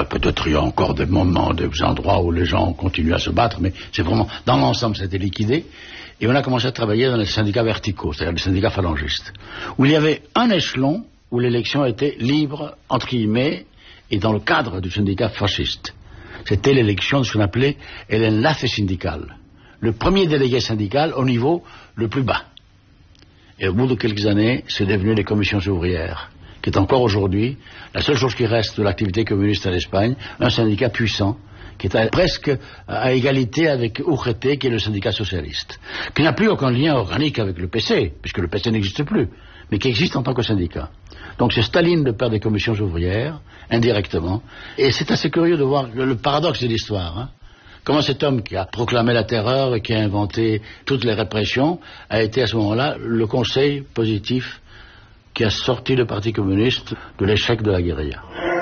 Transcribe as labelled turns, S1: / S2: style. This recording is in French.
S1: peut-être il y a encore des moments, des endroits où les gens continuent à se battre, mais c'est vraiment, dans l'ensemble, ça a été liquidé. Et on a commencé à travailler dans les syndicats verticaux, c'est-à-dire les syndicats phalangistes, où il y avait un échelon où l'élection était libre, entre guillemets, et dans le cadre du syndicat fasciste. C'était l'élection de ce qu'on appelait l'enlace syndical, le premier délégué syndical au niveau le plus bas. Et au bout de quelques années, c'est devenu les commissions ouvrières, qui est encore aujourd'hui la seule chose qui reste de l'activité communiste en Espagne, un syndicat puissant, qui est presque à égalité avec UGT, qui est le syndicat socialiste, qui n'a plus aucun lien organique avec le PC, puisque le PC n'existe plus, mais qui existe en tant que syndicat. Donc c'est Staline le père des commissions ouvrières, indirectement, et c'est assez curieux de voir le paradoxe de l'histoire, hein. Comment cet homme qui a proclamé la terreur et qui a inventé toutes les répressions a été à ce moment-là le conseil positif qui a sorti le Parti communiste de l'échec de la guérilla.